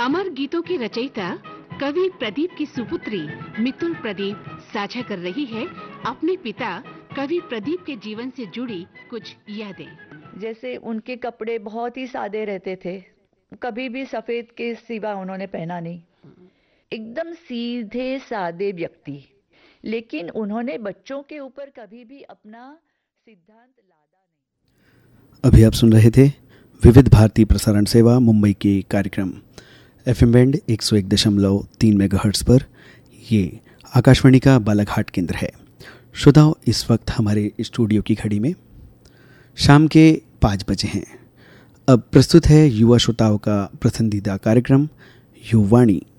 अमर गीतों की रचयिता कवि प्रदीप की सुपुत्री मितुल प्रदीप साझा कर रही है अपने पिता कवि प्रदीप के जीवन से जुड़ी कुछ यादें। जैसे उनके कपड़े बहुत ही सादे रहते थे, कभी भी सफेद के सिवा उन्होंने पहना नहीं। एकदम सीधे सादे व्यक्ति, लेकिन उन्होंने बच्चों के ऊपर कभी भी अपना सिद्धांत लादा नहीं। अभी आप सुन रहे थे विविध भारती प्रसारण सेवा मुंबई के कार्यक्रम FM बैंड 101.3 मेगाहर्ट्ज पर। ये आकाशवाणी का बालाघाट केंद्र है। श्रोताओं, इस वक्त हमारे स्टूडियो की घड़ी में शाम के 5 बजे हैं। अब प्रस्तुत है युवा श्रोताओं का पसंदीदा कार्यक्रम युवाणी।